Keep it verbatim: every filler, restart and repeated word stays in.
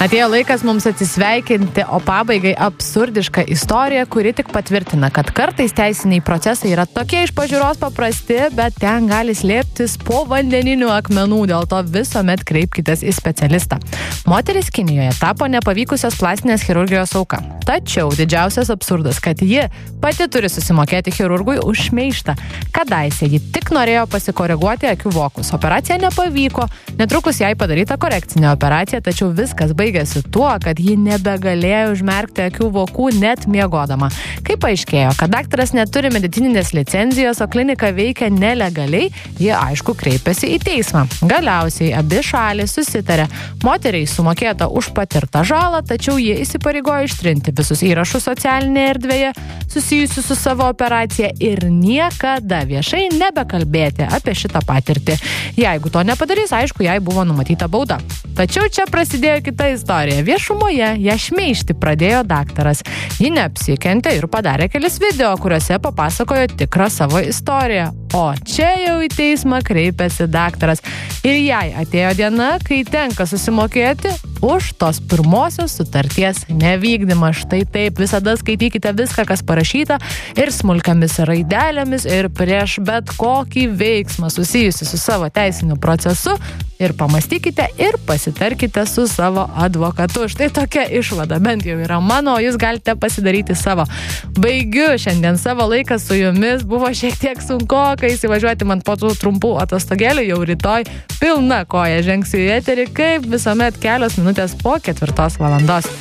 Atėjo laikas mums atsisveikinti, o pabaigai absurdiška istorija, kuri tik patvirtina, kad kartais teisiniai procesai yra tokie iš pažiūros paprasti, bet ten gali slėptis po vandeninių akmenų, dėl to visuomet kreipkitės į specialistą. Moteris Kinijoje tapo nepavykusios plastinės chirurgijos auka. Tačiau didžiausias absurdas, kad ji pati turi susimokėti chirurgui už šmeižtą. Kadaise ji tik norėjo pasikoreguoti akių vokus. Operacija nepavyko, netrukus jai padaryta korekcinė operacija, tačiau viskas baigėsi tuo, kad ji nebegalėjo užmerkti akių vokų net miegodama. Kaip paaiškėjo, kad daktaras neturi medicininės licenzijos, o klinika veikia nelegaliai, jie aišku kreipėsi į teismą. Galiausiai abi šalys susitarė. Moteriai sumokėta už patirtą žalą, tačiau jie įsipareigojo ištrinti visus įrašus socialinėje erdvėje susijusius su savo operacija ir niekada viešai nebekalbėti apie šitą patirtį. Jeigu to nepadarys, aišku, jai buvo numatyta bauda. Tačiau čia prasidėjo kita istorija. Viešumoje ją šmeižti pradėjo daktaras. Ji neapsikentė ir padarė kelis video, kuriuose papasakojo tikrą savo istoriją. O čia jau į teismą kreipėsi daktaras. Ir jai atėjo diena, kai tenka susimokėti už tos pirmosios sutarties nevykdymą. Štai taip, visada skaitykite viską, kas parašyta, ir smulkiamis raidelėmis, ir prieš bet kokį veiksmą susijusi su savo teisiniu procesu, ir pamastykite ir pasitarkite su savo advokatu. Štai tokia išvada, bent jau yra mano, o jūs galite pasidaryti savo. Baigiu šiandien savo laiką su jumis, buvo šiek tiek sunku, kai įsivažiuoti man po tų trumpų atostogėlių, jau rytoj pilna koja žengsiu į eterį, kaip visuomet kelios minutės po ketvirtos valandos.